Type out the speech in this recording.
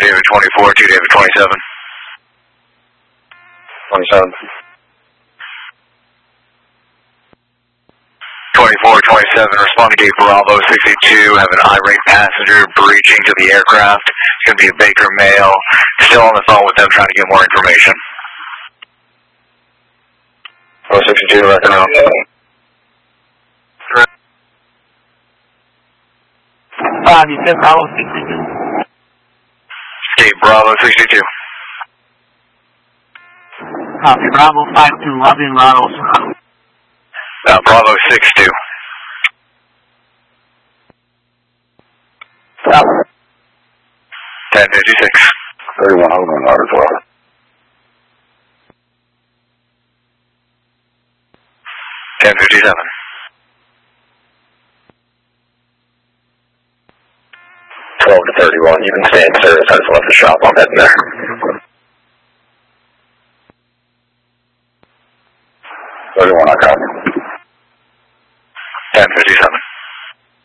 David 24, 2 David 27. 27. 24, 27, respond to gate Bravo 62, have an irate passenger breaching to the aircraft. It's going to be a Baker male, still on the phone with them trying to get more information. 62, reckon out. You said Bravo 62. Gate Bravo 62. Copy, Bravo 52, lobbying Rado. Bravo 62. Stop. 1056. 31, hold on, as well. 1057. 12 to 31, you can stay in service, I just left the shop, I'm heading there. 31, I got you.